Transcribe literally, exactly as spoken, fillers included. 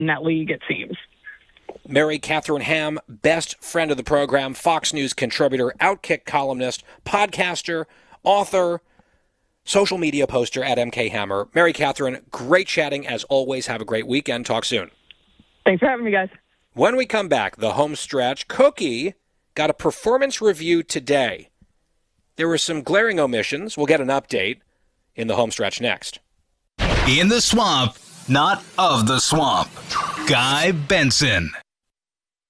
in that league, it seems. Mary Catherine Ham, best friend of the program, Fox News contributor, Outkick columnist, podcaster, author, social media poster at M K Hammer. Mary Catherine, great chatting as always. Have a great weekend. Talk soon. Thanks for having me, guys. When we come back, the home stretch, Cookie got a performance review today. There were some glaring omissions. We'll get an update in the home stretch next. In the swamp, not of the swamp. Guy Benson.